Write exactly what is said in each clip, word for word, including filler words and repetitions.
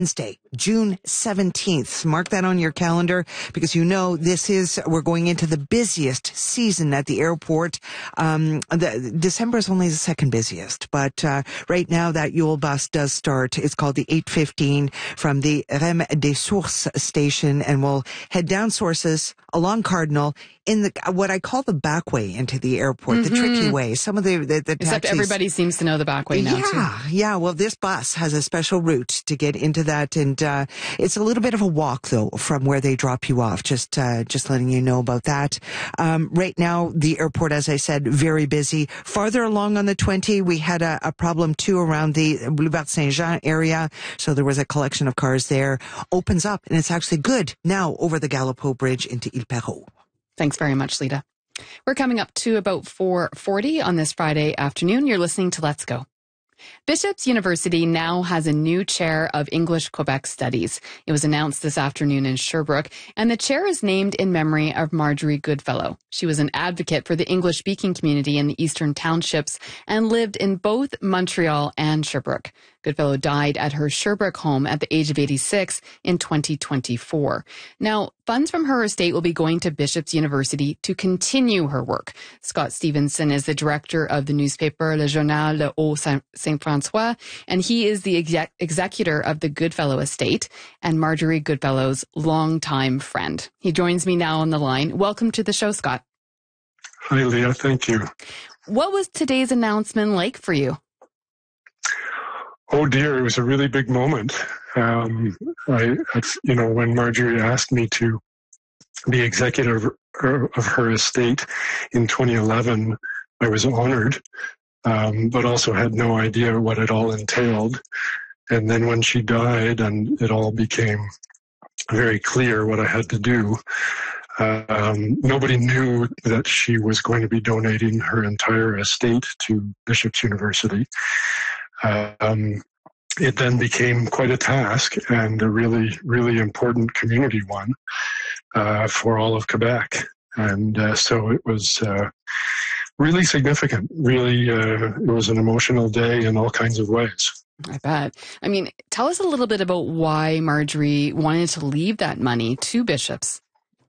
Wednesday, June seventeenth. Mark that on your calendar because you know this is, we're going into the busiest season at the airport. Um, the, December is only the second busiest, but uh, right now that Yule bus does start. It's called the eight fifteen from the Rem des Sources station, and we'll head down Sources along Cardinal in the what I call the back way into the airport, mm-hmm. the tricky way. Some of the, the, the Except taxis, everybody seems to know the back way now, yeah, too. Yeah, well, this bus has a special route to get into that, and uh, it's a little bit of a walk, though, from where they drop you off. Just uh, just letting you know about that. Um, right now, the airport, as I said, very busy. Farther along on the twenty, we had a, a problem, too, around the Boulevard Saint-Jean area, so there was a collection of cars there. Opens up, and it's actually good now over the Gallipeau Bridge into Ile Perrot. Thanks very much, Lita. We're coming up to about four forty on this Friday afternoon. You're listening to Let's Go. Bishop's University now has a new chair of English Quebec Studies. It was announced this afternoon in Sherbrooke, and the chair is named in memory of Marjorie Goodfellow. She was an advocate for the English-speaking community in the Eastern Townships and lived in both Montreal and Sherbrooke. Goodfellow died at her Sherbrooke home at the age of eighty-six in twenty twenty-four. Now, funds from her estate will be going to Bishop's University to continue her work. Scott Stevenson is the director of the newspaper Le Journal Le Haut-Saint-François, and he is the exec- executor of the Goodfellow estate and Marjorie Goodfellow's longtime friend. He joins me now on the line. Welcome to the show, Scott. Hi, Leah. Thank you. What was today's announcement like for you? Oh dear, it was a really big moment. Um, I, you know, when Marjorie asked me to be executive of her estate in twenty eleven, I was honored, um, but also had no idea what it all entailed. And then when she died and it all became very clear what I had to do, um, nobody knew that she was going to be donating her entire estate to Bishop's University. Um, it then became quite a task and a really, really important community one uh, for all of Quebec. And uh, so it was uh, really significant. Really, uh, it was an emotional day in all kinds of ways. I bet. I mean, tell us a little bit about why Marjorie wanted to leave that money to Bishops.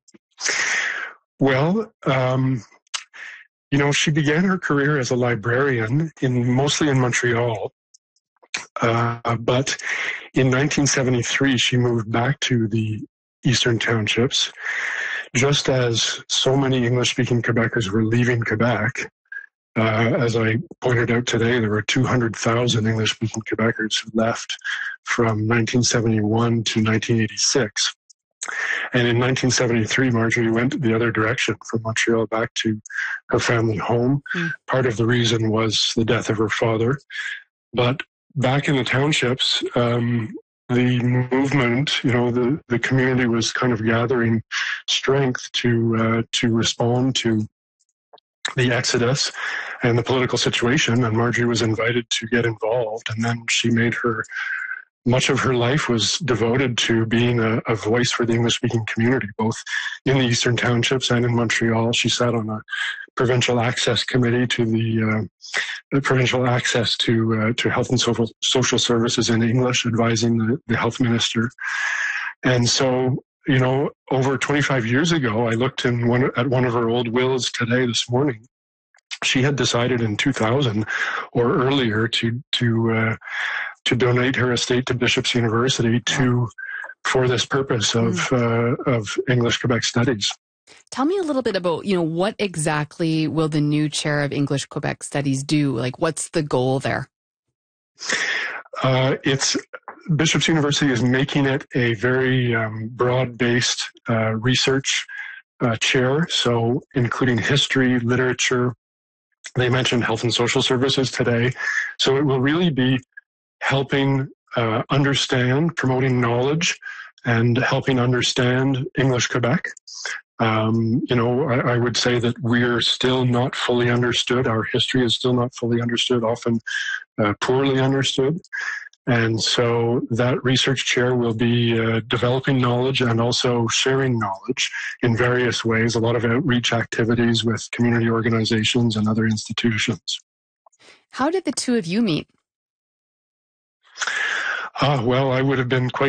Well, um, you know, she began her career as a librarian in mostly in Montreal. Uh, but in nineteen seventy-three, she moved back to the Eastern Townships, just as so many English-speaking Quebecers were leaving Quebec. Uh, as I pointed out today, there were two hundred thousand English-speaking Quebecers who left from nineteen seventy-one to nineteen eighty-six. And in nineteen seventy-three, Marjorie went the other direction from Montreal back to her family home. Mm. Part of the reason was the death of her father. But back in the townships, um, the movement, you know, the, the community was kind of gathering strength to uh, to respond to the exodus and the political situation, and Marjorie was invited to get involved. And then she made her, much of her life was devoted to being a, a voice for the English-speaking community, both in the Eastern Townships and in Montreal. She sat on a provincial access committee to the, uh, the provincial access to uh, to health and social social services in English, advising the, the health minister. And so, you know, over twenty-five years ago, I looked in one at one of her old wills today this morning. She had decided in two thousand or earlier to to uh, to donate her estate to Bishop's University to for this purpose of mm. uh, of English Quebec Studies. Tell me a little bit about, you know, what exactly will the new chair of English Quebec Studies do? Like, what's the goal there? Uh, it's Bishop's University is making it a very um, broad-based uh, research uh, chair, so including history, literature. They mentioned health and social services today. So it will really be helping uh, understand, promoting knowledge, and helping understand English Quebec. Um, you know, I, I would say that we're still not fully understood. Our history is still not fully understood, often uh, poorly understood. And so that research chair will be uh, developing knowledge and also sharing knowledge in various ways, a lot of outreach activities with community organizations and other institutions. How did the two of you meet? Ah, well, I would have been quite